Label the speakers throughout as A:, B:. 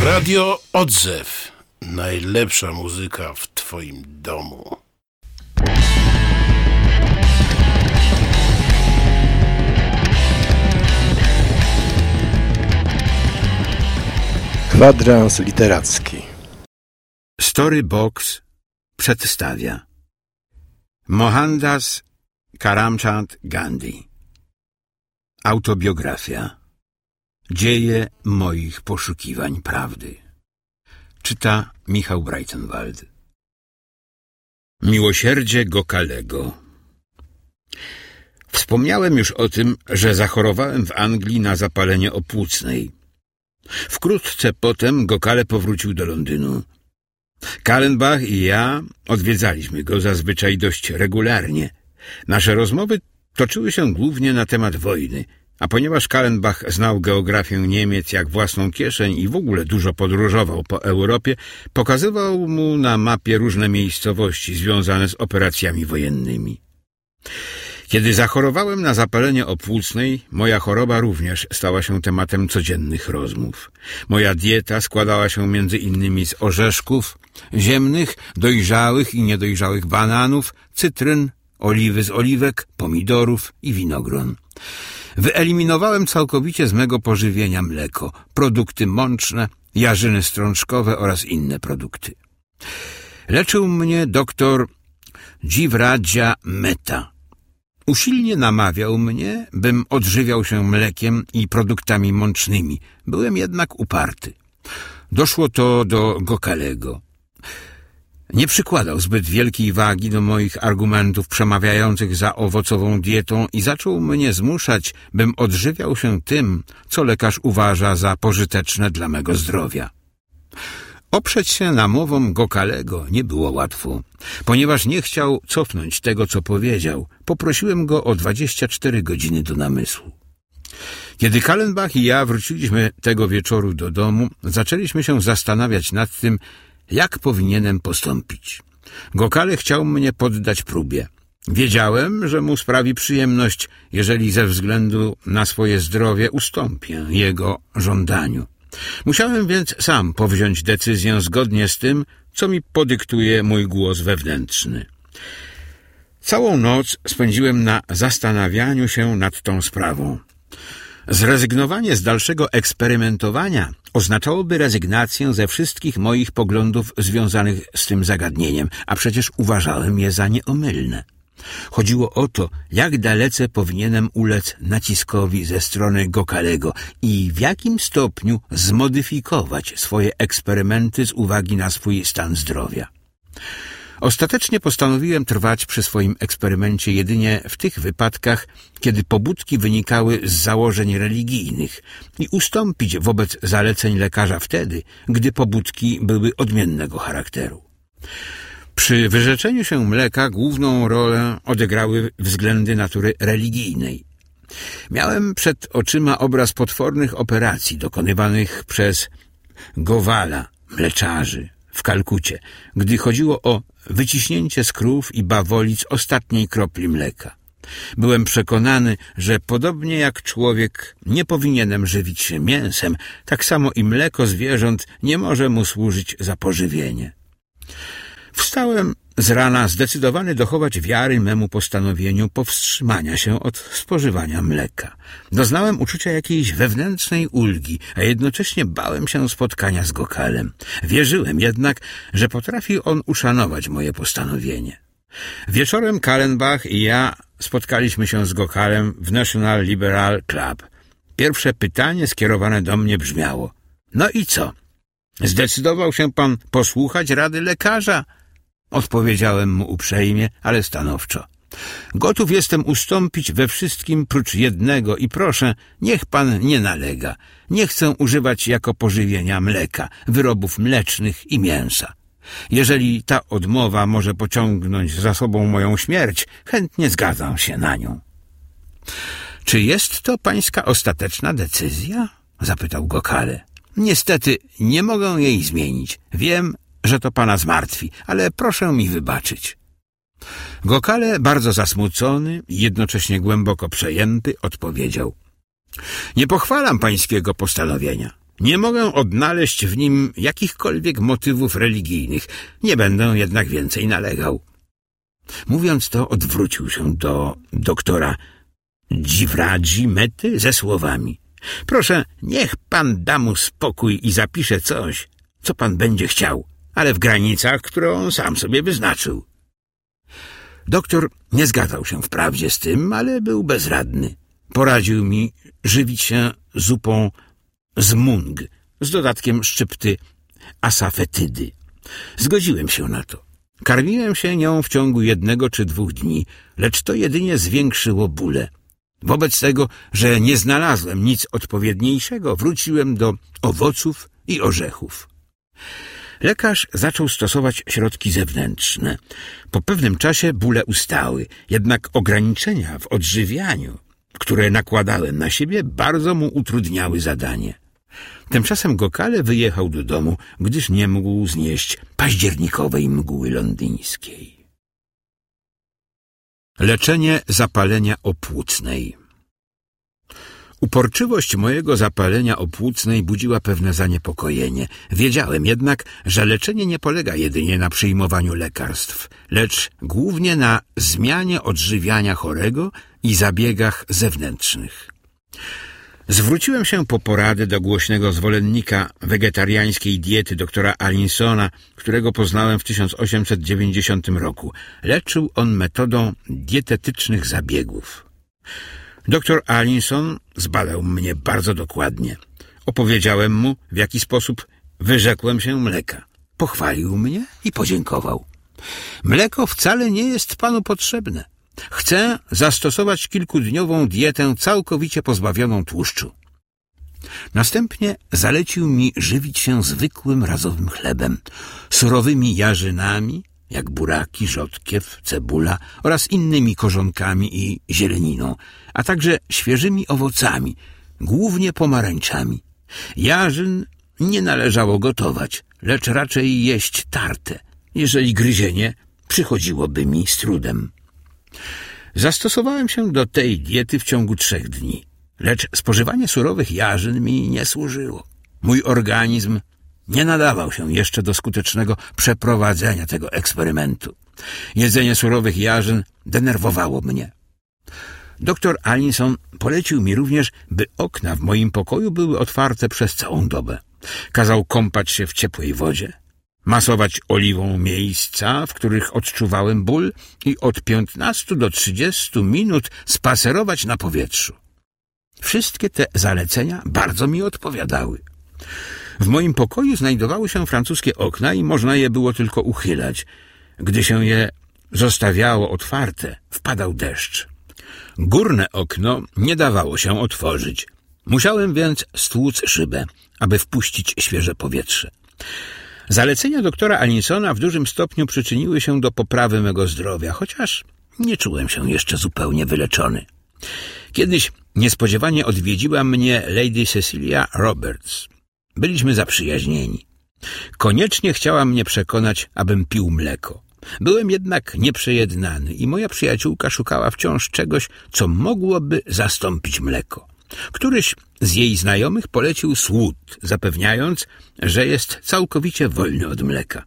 A: Radio Odzew. Najlepsza muzyka w twoim domu.
B: Kwadrans literacki.
C: Storybox przedstawia Mohandas Karamchand Gandhi. Autobiografia. Dzieje moich poszukiwań prawdy. Czyta Michał Breitenwald. Miłosierdzie Gokalego. Wspomniałem już o tym, że zachorowałem w Anglii na zapalenie opłucnej. Wkrótce potem Gokale powrócił do Londynu. Kallenbach i ja odwiedzaliśmy go zazwyczaj dość regularnie. Nasze rozmowy toczyły się głównie na temat wojny, a ponieważ Kallenbach znał geografię Niemiec jak własną kieszeń i w ogóle dużo podróżował po Europie, pokazywał mu na mapie różne miejscowości związane z operacjami wojennymi. Kiedy zachorowałem na zapalenie opłucnej, moja choroba również stała się tematem codziennych rozmów. Moja dieta składała się między innymi z orzeszków ziemnych, dojrzałych i niedojrzałych bananów, cytryn, oliwy z oliwek, pomidorów i winogron. Wyeliminowałem całkowicie z mego pożywienia mleko, produkty mączne, jarzyny strączkowe oraz inne produkty. Leczył mnie doktor Jivaradža Mehta. Usilnie namawiał mnie, bym odżywiał się mlekiem i produktami mącznymi. Byłem jednak uparty. Doszło to do Gokalego. Nie przykładał zbyt wielkiej wagi do moich argumentów przemawiających za owocową dietą i zaczął mnie zmuszać, bym odżywiał się tym, co lekarz uważa za pożyteczne dla mego zdrowia. Oprzeć się namowom Gokalego nie było łatwo. Ponieważ nie chciał cofnąć tego, co powiedział, poprosiłem go o 24 godziny do namysłu. Kiedy Kallenbach i ja wróciliśmy tego wieczoru do domu, zaczęliśmy się zastanawiać nad tym, jak powinienem postąpić. Gokale chciał mnie poddać próbie. Wiedziałem, że mu sprawi przyjemność, jeżeli ze względu na swoje zdrowie ustąpię jego żądaniu. Musiałem więc sam powziąć decyzję zgodnie z tym, co mi podyktuje mój głos wewnętrzny. Całą noc spędziłem na zastanawianiu się nad tą sprawą. Zrezygnowanie z dalszego eksperymentowania oznaczałoby rezygnację ze wszystkich moich poglądów związanych z tym zagadnieniem, a przecież uważałem je za nieomylne. Chodziło o to, jak dalece powinienem ulec naciskowi ze strony Gokalego i w jakim stopniu zmodyfikować swoje eksperymenty z uwagi na swój stan zdrowia. Ostatecznie postanowiłem trwać przy swoim eksperymencie jedynie w tych wypadkach, kiedy pobudki wynikały z założeń religijnych i ustąpić wobec zaleceń lekarza wtedy, gdy pobudki były odmiennego charakteru. Przy wyrzeczeniu się mleka główną rolę odegrały względy natury religijnej. Miałem przed oczyma obraz potwornych operacji dokonywanych przez Gowala, mleczarzy, w Kalkucie, gdy chodziło o wyciśnięcie z krów i bawolic ostatniej kropli mleka. Byłem przekonany, że podobnie jak człowiek nie powinienem żywić się mięsem, tak samo i mleko zwierząt nie może mu służyć za pożywienie. Wstałem z rana zdecydowany dochować wiary memu postanowieniu powstrzymania się od spożywania mleka. Doznałem uczucia jakiejś wewnętrznej ulgi, a jednocześnie bałem się spotkania z Gokalem. Wierzyłem jednak, że potrafi on uszanować moje postanowienie. Wieczorem Kallenbach i ja spotkaliśmy się z Gokalem w National Liberal Club. Pierwsze pytanie skierowane do mnie brzmiało: no i co? Zdecydował się pan posłuchać rady lekarza? Odpowiedziałem mu uprzejmie, ale stanowczo. Gotów jestem ustąpić we wszystkim prócz jednego i proszę, niech pan nie nalega. Nie chcę używać jako pożywienia mleka, wyrobów mlecznych i mięsa. Jeżeli ta odmowa może pociągnąć za sobą moją śmierć, chętnie zgadzam się na nią. Czy jest to pańska ostateczna decyzja? Zapytał Gokale. Niestety nie mogę jej zmienić. Wiem, że to pana zmartwi, ale proszę mi wybaczyć. Gokale, bardzo zasmucony i jednocześnie głęboko przejęty, odpowiedział: nie pochwalam pańskiego postanowienia. Nie mogę odnaleźć w nim jakichkolwiek motywów religijnych. Nie będę jednak więcej nalegał. Mówiąc to, odwrócił się do doktora Dziwradzi Mety ze słowami: proszę, niech pan da mu spokój i zapisze coś, co pan będzie chciał, ale w granicach, które on sam sobie wyznaczył. Doktor nie zgadzał się wprawdzie z tym, ale był bezradny. Poradził mi żywić się zupą z mung, z dodatkiem szczypty asafetydy. Zgodziłem się na to. Karmiłem się nią w ciągu 1 czy 2 dni, lecz to jedynie zwiększyło bóle. Wobec tego, że nie znalazłem nic odpowiedniejszego, wróciłem do owoców i orzechów. Lekarz zaczął stosować środki zewnętrzne. Po pewnym czasie bóle ustały, jednak ograniczenia w odżywianiu, które nakładałem na siebie, bardzo mu utrudniały zadanie. Tymczasem Gokale wyjechał do domu, gdyż nie mógł znieść październikowej mgły londyńskiej. Leczenie zapalenia opłucnej. Uporczywość mojego zapalenia opłucnej budziła pewne zaniepokojenie. Wiedziałem jednak, że leczenie nie polega jedynie na przyjmowaniu lekarstw, lecz głównie na zmianie odżywiania chorego i zabiegach zewnętrznych. Zwróciłem się po poradę do głośnego zwolennika wegetariańskiej diety doktora Allinsona, którego poznałem w 1890 roku. Leczył on metodą dietetycznych zabiegów. Doktor Allinson zbadał mnie bardzo dokładnie. Opowiedziałem mu, w jaki sposób wyrzekłem się mleka. Pochwalił mnie i podziękował. Mleko wcale nie jest panu potrzebne. Chcę zastosować kilkudniową dietę całkowicie pozbawioną tłuszczu. Następnie zalecił mi żywić się zwykłym razowym chlebem, surowymi jarzynami, jak buraki, rzodkiew, cebula oraz innymi korzonkami i zieleniną, a także świeżymi owocami, głównie pomarańczami. Jarzyn nie należało gotować, lecz raczej jeść tarte, jeżeli gryzienie przychodziłoby mi z trudem. Zastosowałem się do tej diety w ciągu 3 dni, lecz spożywanie surowych jarzyn mi nie służyło. Mój organizm nie nadawał się jeszcze do skutecznego przeprowadzenia tego eksperymentu. Jedzenie surowych jarzyn denerwowało mnie. Doktor Allinson polecił mi również, by okna w moim pokoju były otwarte przez całą dobę. Kazał kąpać się w ciepłej wodzie, masować oliwą miejsca, w których odczuwałem ból i od 15 do 30 minut spacerować na powietrzu. Wszystkie te zalecenia bardzo mi odpowiadały. W moim pokoju znajdowały się francuskie okna i można je było tylko uchylać. Gdy się je zostawiało otwarte, wpadał deszcz. Górne okno nie dawało się otworzyć. Musiałem więc stłuc szybę, aby wpuścić świeże powietrze. Zalecenia doktora Allinsona w dużym stopniu przyczyniły się do poprawy mego zdrowia, chociaż nie czułem się jeszcze zupełnie wyleczony. Kiedyś niespodziewanie odwiedziła mnie Lady Cecilia Roberts. Byliśmy zaprzyjaźnieni. Koniecznie chciała mnie przekonać, abym pił mleko. Byłem jednak nieprzejednany i moja przyjaciółka szukała wciąż czegoś, co mogłoby zastąpić mleko. Któryś z jej znajomych polecił słód, zapewniając, że jest całkowicie wolny od mleka,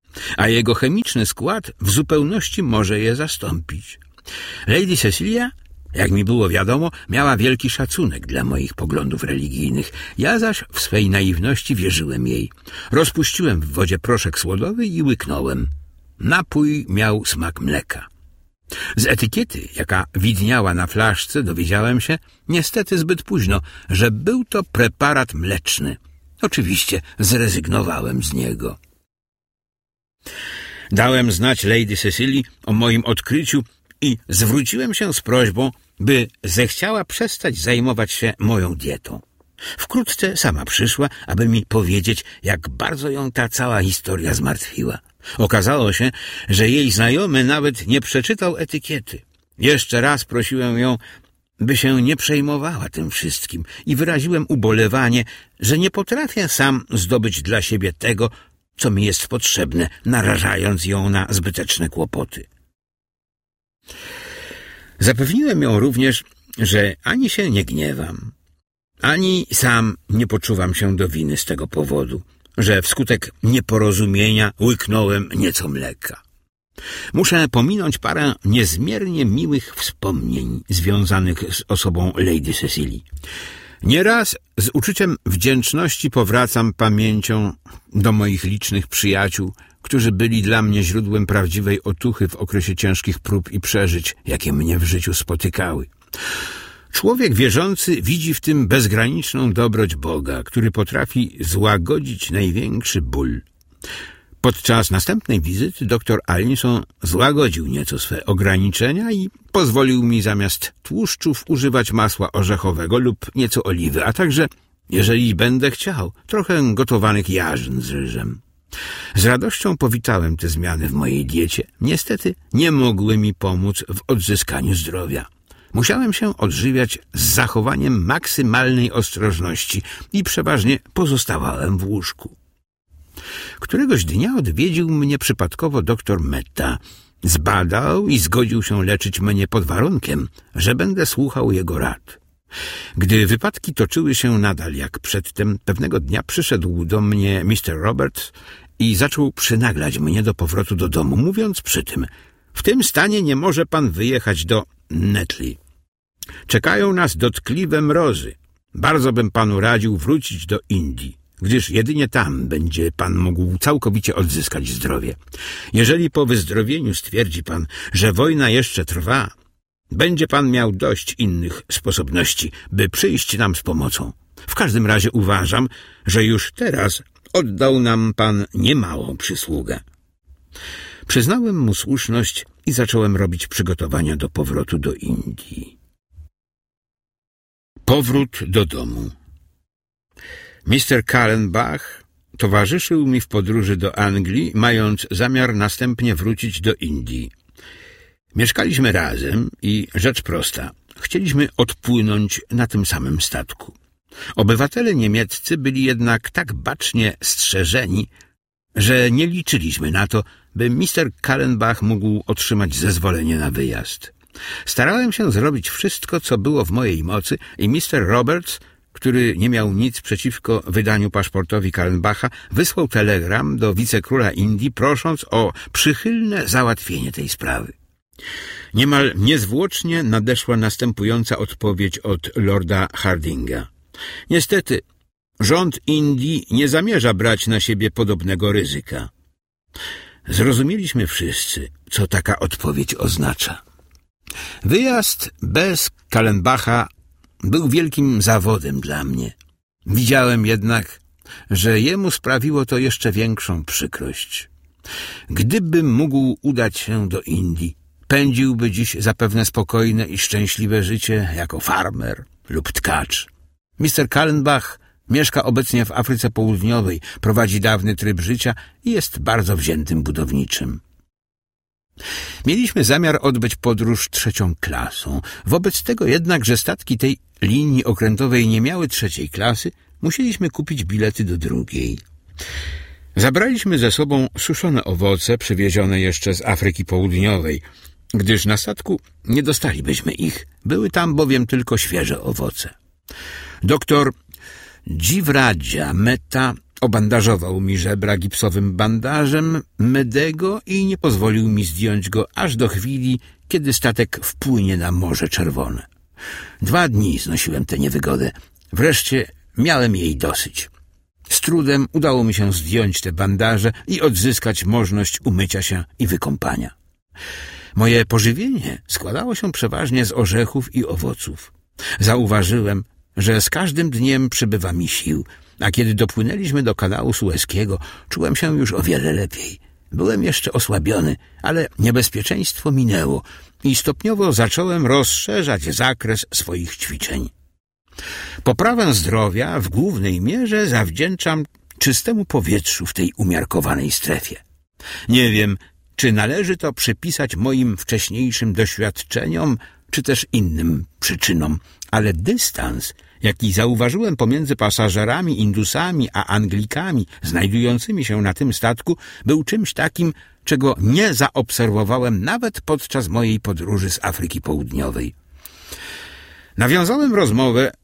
C: a jego chemiczny skład w zupełności może je zastąpić. Lady Cecilia, jak mi było wiadomo, miała wielki szacunek dla moich poglądów religijnych. Ja zaś w swej naiwności wierzyłem jej. Rozpuściłem w wodzie proszek słodowy i łyknąłem. Napój miał smak mleka. Z etykiety, jaka widniała na flaszce, dowiedziałem się, niestety zbyt późno, że był to preparat mleczny. Oczywiście zrezygnowałem z niego. Dałem znać Lady Cecilii o moim odkryciu i zwróciłem się z prośbą, by zechciała przestać zajmować się moją dietą. Wkrótce sama przyszła, aby mi powiedzieć, jak bardzo ją ta cała historia zmartwiła. Okazało się, że jej znajomy nawet nie przeczytał etykiety. Jeszcze raz prosiłem ją, by się nie przejmowała tym wszystkim i wyraziłem ubolewanie, że nie potrafię sam zdobyć dla siebie tego, co mi jest potrzebne, narażając ją na zbyteczne kłopoty. Zapewniłem ją również, że ani się nie gniewam, Ani sam nie poczuwam się do winy z tego powodu, że wskutek nieporozumienia łyknąłem nieco mleka. Muszę pominąć parę niezmiernie miłych wspomnień związanych z osobą Lady Cecilii. Nieraz z uczuciem wdzięczności powracam pamięcią do moich licznych przyjaciół, którzy byli dla mnie źródłem prawdziwej otuchy w okresie ciężkich prób i przeżyć, jakie mnie w życiu spotykały. Człowiek wierzący widzi w tym bezgraniczną dobroć Boga, który potrafi złagodzić największy ból. Podczas następnej wizyty dr Allinson złagodził nieco swe ograniczenia i pozwolił mi zamiast tłuszczów używać masła orzechowego lub nieco oliwy, a także, jeżeli będę chciał, trochę gotowanych jarzyn z ryżem. Z radością powitałem te zmiany w mojej diecie. Niestety nie mogły mi pomóc w odzyskaniu zdrowia. Musiałem się odżywiać z zachowaniem maksymalnej ostrożności i przeważnie pozostawałem w łóżku. Któregoś dnia odwiedził mnie przypadkowo doktor Metta. Zbadał i zgodził się leczyć mnie pod warunkiem, że będę słuchał jego rad. Gdy wypadki toczyły się nadal jak przedtem, pewnego dnia przyszedł do mnie Mr. Roberts i zaczął przynaglać mnie do powrotu do domu, mówiąc przy tym: w tym stanie nie może pan wyjechać do Netley. Czekają nas dotkliwe mrozy. Bardzo bym panu radził wrócić do Indii, gdyż jedynie tam będzie pan mógł całkowicie odzyskać zdrowie. Jeżeli po wyzdrowieniu stwierdzi pan, że wojna jeszcze trwa, będzie pan miał dość innych sposobności, by przyjść nam z pomocą. W każdym razie uważam, że już teraz oddał nam pan niemałą przysługę. Przyznałem mu słuszność i zacząłem robić przygotowania do powrotu do Indii. Powrót do domu. Mr. Kallenbach towarzyszył mi w podróży do Anglii, mając zamiar następnie wrócić do Indii. Mieszkaliśmy razem i rzecz prosta. Chcieliśmy odpłynąć na tym samym statku. Obywatele niemieccy byli jednak tak bacznie strzeżeni, że nie liczyliśmy na to, by Mr. Kallenbach mógł otrzymać zezwolenie na wyjazd. Starałem się zrobić wszystko, co było w mojej mocy i Mr. Roberts, który nie miał nic przeciwko wydaniu paszportowi Kallenbacha, wysłał telegram do wicekróla Indii, prosząc o przychylne załatwienie tej sprawy. Niemal niezwłocznie nadeszła następująca odpowiedź od lorda Hardinga. Niestety, rząd Indii nie zamierza brać na siebie podobnego ryzyka. Zrozumieliśmy wszyscy, co taka odpowiedź oznacza. Wyjazd bez Kallenbacha był wielkim zawodem dla mnie. Widziałem jednak, że jemu sprawiło to jeszcze większą przykrość. Gdybym mógł udać się do Indii, pędziłby dziś zapewne spokojne i szczęśliwe życie jako farmer lub tkacz. Mr. Kallenbach mieszka obecnie w Afryce Południowej, prowadzi dawny tryb życia i jest bardzo wziętym budowniczym. Mieliśmy zamiar odbyć podróż 3. klasą. Wobec tego jednak, że statki tej linii okrętowej nie miały 3. klasy, musieliśmy kupić bilety do 2. Zabraliśmy ze sobą suszone owoce przywiezione jeszcze z Afryki Południowej, gdyż na statku nie dostalibyśmy ich. Były tam bowiem tylko świeże owoce. Doktor Dziwradża Metta obandażował mi żebra gipsowym bandażem Medego i nie pozwolił mi zdjąć go aż do chwili, kiedy statek wpłynie na Morze Czerwone. 2 dni znosiłem tę niewygodę. Wreszcie miałem jej dosyć. Z trudem udało mi się zdjąć te bandaże i odzyskać możliwość umycia się i wykąpania. Moje pożywienie składało się przeważnie z orzechów i owoców. Zauważyłem, że z każdym dniem przybywa mi sił, a kiedy dopłynęliśmy do kanału Sueskiego, czułem się już o wiele lepiej. Byłem jeszcze osłabiony, ale niebezpieczeństwo minęło i stopniowo zacząłem rozszerzać zakres swoich ćwiczeń. Poprawę zdrowia w głównej mierze zawdzięczam czystemu powietrzu w tej umiarkowanej strefie. Nie wiem, czy należy to przypisać moim wcześniejszym doświadczeniom, czy też innym przyczynom, ale dystans, jaki zauważyłem pomiędzy pasażerami Indusami a Anglikami znajdującymi się na tym statku, był czymś takim, czego nie zaobserwowałem nawet podczas mojej podróży z Afryki Południowej. Nawiązałem rozmowę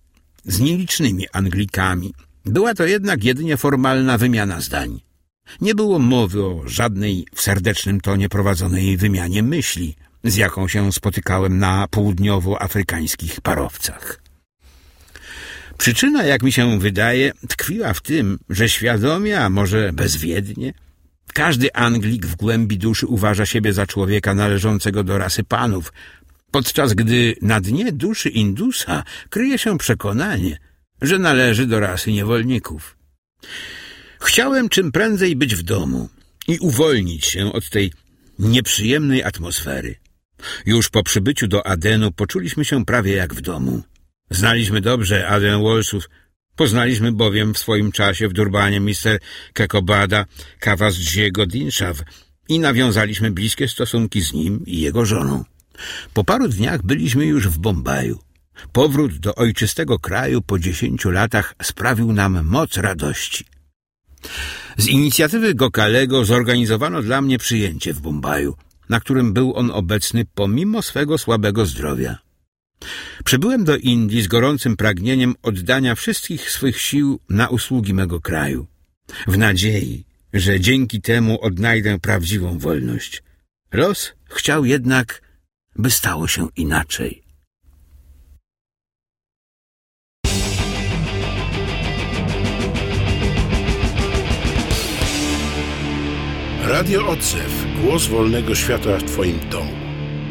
C: z nielicznymi Anglikami. Była to jednak jedynie formalna wymiana zdań. Nie było mowy o żadnej w serdecznym tonie prowadzonej wymianie myśli, z jaką się spotykałem na południowoafrykańskich parowcach. Przyczyna, jak mi się wydaje, tkwiła w tym, że świadomie, a może bezwiednie, każdy Anglik w głębi duszy uważa siebie za człowieka należącego do rasy panów, podczas gdy na dnie duszy Indusa kryje się przekonanie, że należy do rasy niewolników. Chciałem czym prędzej być w domu i uwolnić się od tej nieprzyjemnej atmosfery. Już po przybyciu do Adenu poczuliśmy się prawie jak w domu. Znaliśmy dobrze Aden Walsów, poznaliśmy bowiem w swoim czasie w Durbanie Mr. Kekobada Kawasdziego Dinshaw i nawiązaliśmy bliskie stosunki z nim i jego żoną. Po paru dniach byliśmy już w Bombaju. Powrót do ojczystego kraju po 10 latach sprawił nam moc radości. Z inicjatywy Gokalego zorganizowano dla mnie przyjęcie w Bombaju, na którym był on obecny pomimo swego słabego zdrowia. Przybyłem do Indii z gorącym pragnieniem oddania wszystkich swych sił na usługi mego kraju, w nadziei, że dzięki temu odnajdę prawdziwą wolność. Los chciał jednak, by stało się inaczej.
A: Radio Odzew. Głos wolnego świata w twoim domu.